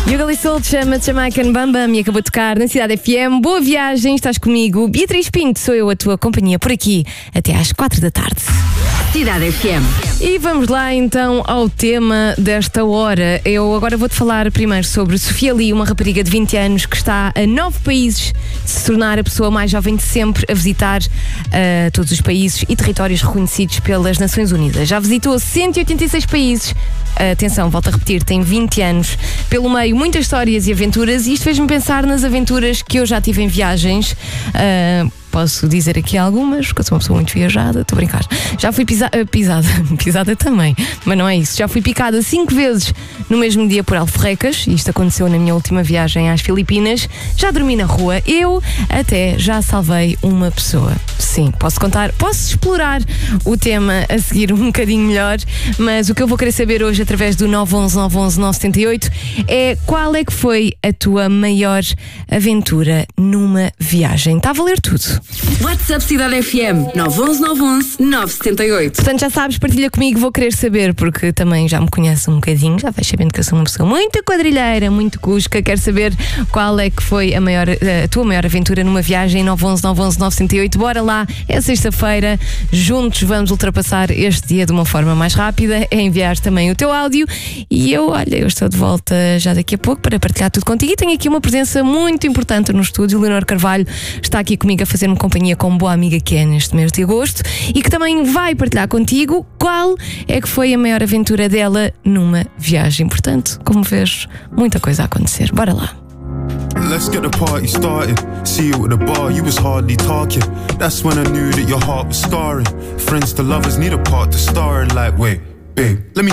Yugali Soul chama-te Jamaican Bam Bam e acabou de tocar na Cidade FM. Boa viagem, estás comigo. Beatriz Pinto, sou eu a tua companhia por aqui até às 4 da tarde. Cidade FM. E vamos lá então ao tema desta hora. Eu agora vou-te falar primeiro sobre Sofia Lee, uma rapariga de 20 anos que está a 9 países de se tornar a pessoa mais jovem de sempre a visitar todos os países e territórios reconhecidos pelas Nações Unidas. Já visitou 186 países. Atenção, volto a repetir, tem 20 anos. Pelo meio, muitas histórias e aventuras, e isto fez-me pensar nas aventuras que eu já tive em viagens. Posso dizer aqui algumas, porque eu sou uma pessoa muito viajada, estou a brincar. Já fui pisada também, mas não é isso. Já fui picada 5 vezes no mesmo dia por alforrecas, e isto aconteceu na minha última viagem às Filipinas. Já dormi na rua, eu até já salvei uma pessoa. Sim, posso explorar o tema a seguir um bocadinho melhor, mas o que eu vou querer saber hoje através do 911 911 978 é qual é que foi a tua maior aventura numa viagem. Está a valer tudo. WhatsApp Cidade FM 911 911 978. Portanto, já sabes, partilha comigo, vou querer saber, porque também já me conhece um bocadinho, já vais sabendo que eu sou uma pessoa muito quadrilheira, muito cusca. Quero saber qual é que foi a tua maior aventura numa viagem. 911 911 978. Bora lá, é sexta-feira, juntos vamos ultrapassar este dia de uma forma mais rápida. É enviar também o teu áudio e eu estou de volta já daqui a pouco para partilhar tudo contigo. E tenho aqui uma presença muito importante no estúdio. Leonor Carvalho está aqui comigo a fazer-me companhia como boa amiga que é neste mês de agosto e que também vai partilhar contigo qual é que foi a maior aventura dela numa viagem. Portanto, como vês, muita coisa a acontecer. Bora lá. Let's get the party started. See you at the bar, you was hardly talking. That's when I knew that your heart was scarring. Friends to lovers need a part to star in. Like, wait, babe, let me